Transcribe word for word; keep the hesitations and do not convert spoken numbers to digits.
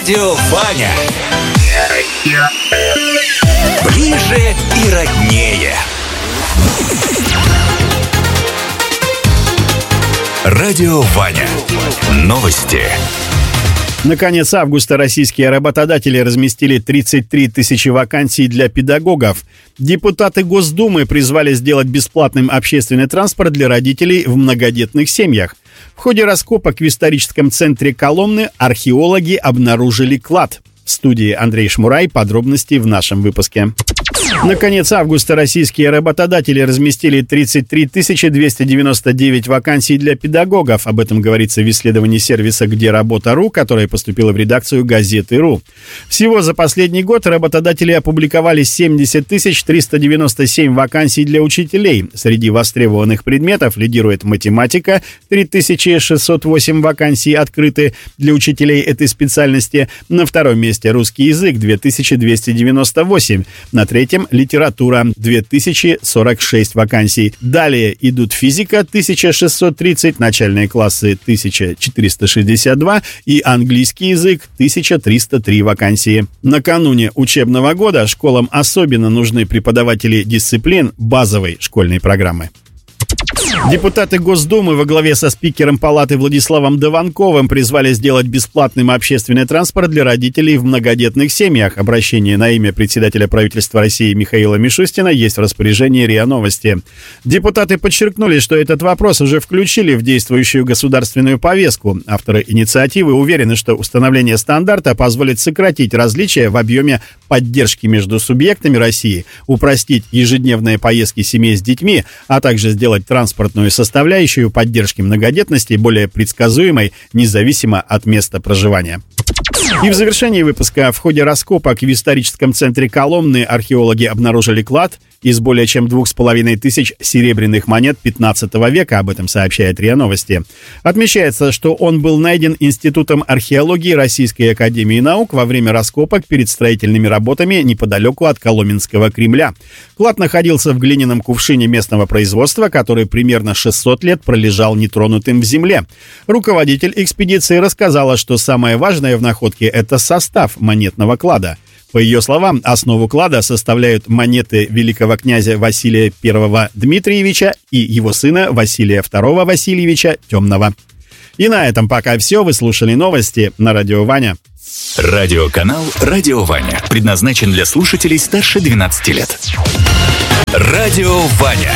Радио Ваня. Ближе и роднее. Радио Ваня. Новости. На конец августа российские работодатели разместили тридцать три тысячи вакансий для педагогов. Депутаты Госдумы призвали сделать бесплатным общественный транспорт для родителей в многодетных семьях. В ходе раскопок в историческом центре Коломны археологи обнаружили клад. В студии Андрей Шмурай. Подробности в нашем выпуске. На конец августа российские работодатели разместили тридцать три тысячи двести девяносто девять вакансий для педагогов. Об этом говорится в исследовании сервиса «Где работа.ру», которое поступило в редакцию «Газеты.ру». Всего за последний год работодатели опубликовали семьдесят тысяч триста девяносто семь вакансий для учителей. Среди востребованных предметов лидирует математика, три тысячи шестьсот восемь вакансий открыты для учителей этой специальности. На втором месте русский язык, две тысячи двести девяносто восемь. На третьем литература, две тысячи сорок шесть вакансий. Далее идут физика, тысяча шестьсот тридцать, начальные классы, тысяча четыреста шестьдесят два и английский язык, тысяча триста три вакансии. Накануне учебного года школам особенно нужны преподаватели дисциплин базовой школьной программы. Депутаты Госдумы во главе со спикером Палаты Владиславом Дованковым призвали сделать бесплатным общественный транспорт для родителей в многодетных семьях. Обращение на имя председателя правительства России Михаила Мишустина есть в распоряжении РИА Новости. Депутаты подчеркнули, что этот вопрос уже включили в действующую государственную повестку. Авторы инициативы уверены, что установление стандарта позволит сократить различия в объеме поддержки между субъектами России, упростить ежедневные поездки семей с детьми, а также сделать транспортную составляющую поддержки многодетности более предсказуемой, независимо от места проживания. И в завершении выпуска: в ходе раскопок в историческом центре Коломны археологи обнаружили клад из более чем двух с половиной тысяч серебряных монет пятнадцатого века. Об этом сообщает РИА Новости. Отмечается, что он был найден Институтом археологии Российской академии наук во время раскопок перед строительными работами неподалеку от Коломенского Кремля. Клад находился в глиняном кувшине местного производства, который примерно шестьсот лет пролежал нетронутым в земле. Руководитель экспедиции рассказала, что самое важное в находке – это состав монетного клада. По ее словам, основу клада составляют монеты великого князя Василия Первого Дмитриевича и его сына Василия Второго Васильевича Темного. И на этом пока все. Вы слушали новости на Радио Ваня. Радиоканал «Радио Ваня» предназначен для слушателей старше двенадцати лет. Радио Ваня.